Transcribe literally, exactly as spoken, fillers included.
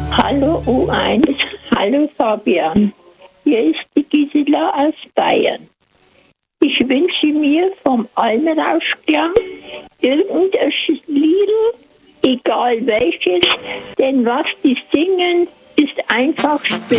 Hallo U eins, hallo Fabian. Hier ist die Gisela aus Bayern. Ich wünsche mir vom Almrauschklang irgendein Lied, egal welches, denn was die singen, ist einfach speziell.